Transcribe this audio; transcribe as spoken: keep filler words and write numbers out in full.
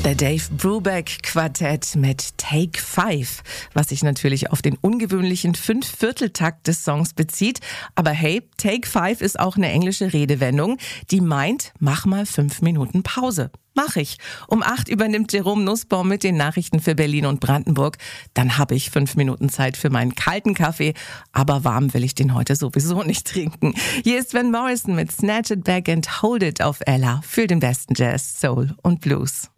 Der Dave Brubeck Quartett mit Take Five, was sich natürlich auf den ungewöhnlichen Fünf-Viertel-Takt des Songs bezieht. Aber hey, Take Five ist auch eine englische Redewendung, die meint, mach mal fünf Minuten Pause. Mach ich. Um acht übernimmt Jerome Nussbaum mit den Nachrichten für Berlin und Brandenburg. Dann habe ich fünf Minuten Zeit für meinen kalten Kaffee. Aber warm will ich den heute sowieso nicht trinken. Hier ist Van Morrison mit Snatch It Back and Hold It auf Ella für den besten Jazz, Soul und Blues.